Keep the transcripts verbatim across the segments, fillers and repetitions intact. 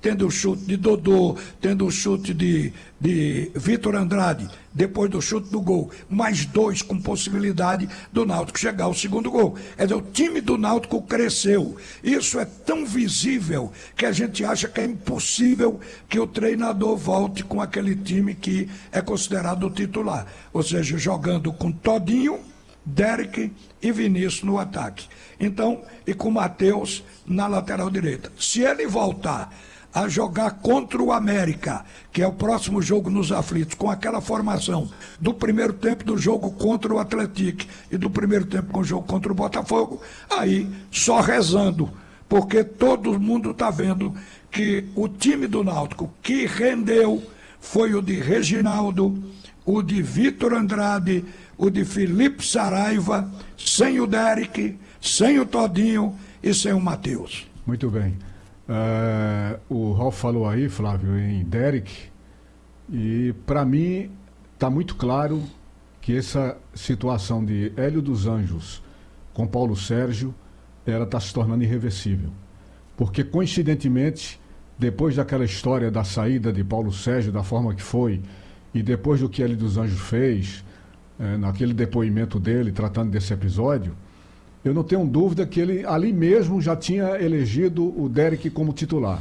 tendo o chute de Dodô, tendo o chute de, de Vitor Andrade, depois do chute do gol, mais dois com possibilidade do Náutico chegar ao segundo gol. Quer dizer, o time do Náutico cresceu. Isso é tão visível que a gente acha que é impossível que o treinador volte com aquele time que é considerado o titular. Ou seja, jogando com Todinho, Derek e Vinícius no ataque. Então, e com o Matheus na lateral direita. Se ele voltar a jogar contra o América, que é o próximo jogo nos aflitos, com aquela formação do primeiro tempo do jogo contra o Atlético e do primeiro tempo com o jogo contra o Botafogo, aí só rezando, porque todo mundo está vendo que o time do Náutico que rendeu foi o de Reginaldo, o de Vitor Andrade, o de Felipe Saraiva, sem o Derek, sem o Todinho e sem o Matheus. Muito bem. Uh, o Ralf falou aí, Flávio, em Derek, e para mim está muito claro que essa situação de Hélio dos Anjos com Paulo Sérgio, ela está se tornando irreversível. Porque, coincidentemente, depois daquela história da saída de Paulo Sérgio, da forma que foi, e depois do que Hélio dos Anjos fez, é, naquele depoimento dele, tratando desse episódio, eu não tenho dúvida que ele ali mesmo já tinha elegido o Derek como titular.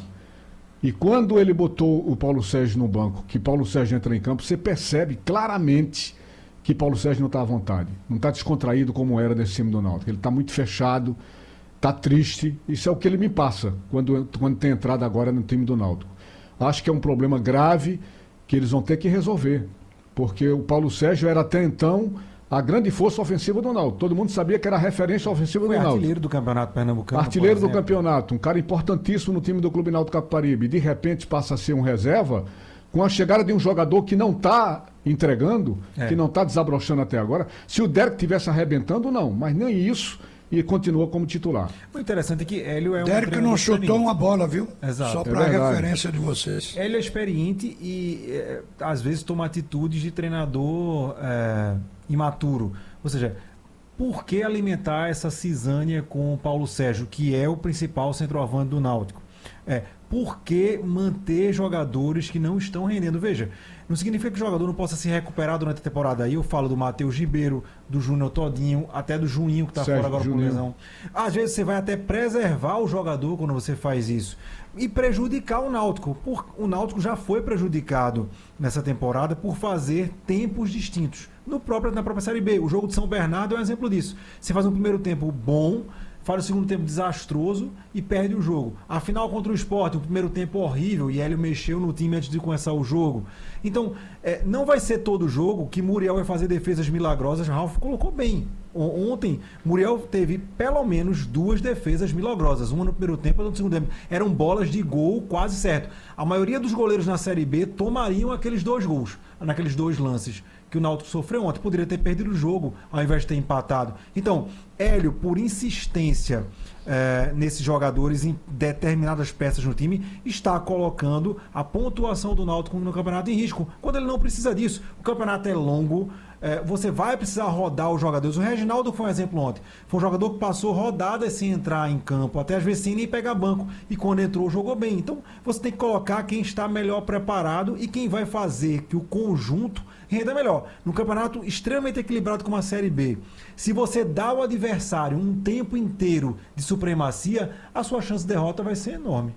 E quando ele botou o Paulo Sérgio no banco, que Paulo Sérgio entra em campo, você percebe claramente que Paulo Sérgio não está à vontade. Não está descontraído como era desse time do Náutico. Ele está muito fechado, está triste. Isso é o que ele me passa quando, quando tem entrado agora no time do Náutico. Acho que é um problema grave que eles vão ter que resolver. Porque o Paulo Sérgio era até então a grande força ofensiva do Náutico. Todo mundo sabia que era a referência ofensiva Foi do Náutico. artilheiro do Campeonato Pernambucano. Artilheiro do campeonato, um cara importantíssimo no time do Clube Náutico Capibaribe. De repente passa a ser um reserva com a chegada de um jogador que não está entregando, é. que não está desabrochando até agora. Se o Derek estivesse arrebentando, não. Mas nem isso, e continua como titular. O interessante é que Hélio é um Derek não chutou uma bola, viu? Exato. Só para é referência de vocês. Hélio é experiente e é, às vezes toma atitudes de treinador é, imaturo. Ou seja, por que alimentar essa cisânia com o Paulo Sérgio, que é o principal centroavante do Náutico? É, por que manter jogadores que não estão rendendo? Veja, não significa que o jogador não possa se recuperar durante a temporada. Aí eu falo do Matheus Ribeiro, do Júnior Todinho, até do Juninho, que está fora agora por lesão. Às vezes você vai até preservar o jogador quando você faz isso e prejudicar o Náutico. Por, o Náutico já foi prejudicado nessa temporada por fazer tempos distintos. No próprio, na própria Série B, o jogo de São Bernardo é um exemplo disso. Você faz um primeiro tempo bom, faz o segundo tempo desastroso e perde o jogo. A final contra o Sport, um primeiro tempo horrível, e Hélio mexeu no time antes de começar o jogo. Então, é, não vai ser todo jogo que Muriel vai fazer defesas milagrosas. Ralf colocou bem. Ontem, Muriel teve pelo menos duas defesas milagrosas. Uma no primeiro tempo e outra no segundo tempo. Eram bolas de gol quase certo. A maioria dos goleiros na Série B tomariam aqueles dois gols, naqueles dois lances que o Náutico sofreu ontem. Poderia ter perdido o jogo ao invés de ter empatado. Então, Hélio, por insistência é, nesses jogadores, em determinadas peças no time, está colocando a pontuação do Náutico no campeonato em risco, quando ele não precisa disso. O campeonato é longo, é, você vai precisar rodar os jogadores. O Reginaldo foi um exemplo ontem. Foi um jogador que passou rodadas sem entrar em campo, até às vezes sem nem pegar banco, e quando entrou jogou bem. Então você tem que colocar quem está melhor preparado e quem vai fazer que o conjunto renda melhor. No campeonato extremamente equilibrado como a Série B, se você dá ao adversário um tempo inteiro de supremacia, a sua chance de derrota vai ser enorme.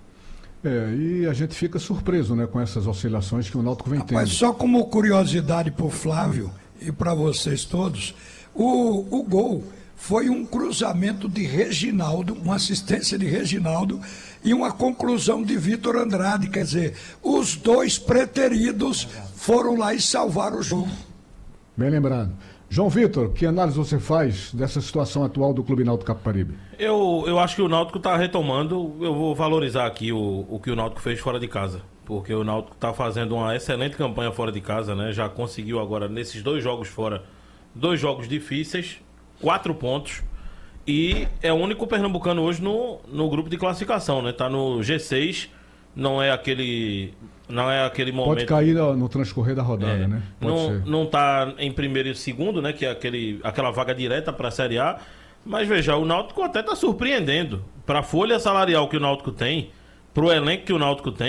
É, e a gente fica surpreso, né, com essas oscilações que o Náutico vem tendo. Mas só como curiosidade para o Flávio e para vocês todos, o, o gol foi um cruzamento de Reginaldo, uma assistência de Reginaldo e uma conclusão de Vitor Andrade. Quer dizer, os dois preteridos foram lá e salvaram o jogo. Bem lembrado. João Vitor, que análise você faz dessa situação atual do Clube Náutico Capibaribe? Eu, eu acho que o Náutico está retomando. Eu vou valorizar aqui o, o que o Náutico fez fora de casa, porque o Náutico está fazendo uma excelente campanha fora de casa, né? Já conseguiu agora, nesses dois jogos fora, dois jogos difíceis, quatro pontos, e é o único pernambucano hoje no, no grupo de classificação, né? Tá no G seis, não é aquele... Não é aquele momento... Pode cair no, no transcorrer da rodada, é, né? Pode não, ser. Não tá em primeiro e segundo, né? Que é aquele, aquela vaga direta para a Série A. Mas veja, o Náutico até está surpreendendo. Para a folha salarial que o Náutico tem, para o elenco que o Náutico tem,